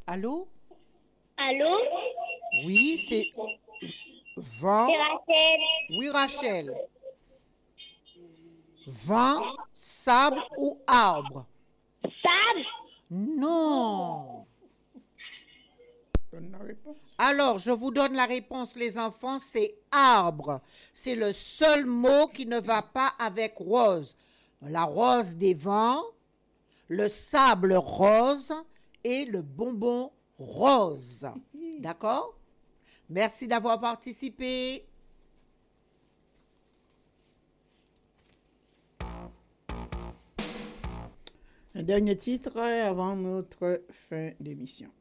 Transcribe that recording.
Allô? Allô? Oui, c'est vent. C'est Rachel. Oui, Rachel. Vent, sable ou arbre? Sable? Non. Donne la réponse. Alors, je vous donne la réponse, les enfants, c'est arbre. C'est le seul mot qui ne va pas avec rose. La rose des vents, le sable rose et le bonbon rose. D'accord? Merci d'avoir participé. Un dernier titre avant notre fin d'émission.